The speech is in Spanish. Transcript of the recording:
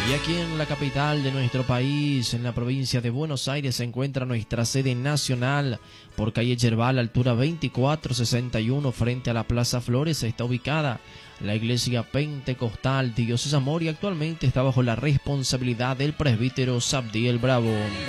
Y aquí en la capital de nuestro país, en la provincia de Buenos Aires, se encuentra nuestra sede nacional. Por calle Yerbal, altura 2461, frente a la Plaza Flores, está ubicada la iglesia pentecostal Dios es Amor, y actualmente está bajo la responsabilidad del presbítero Sabdiel Bravo.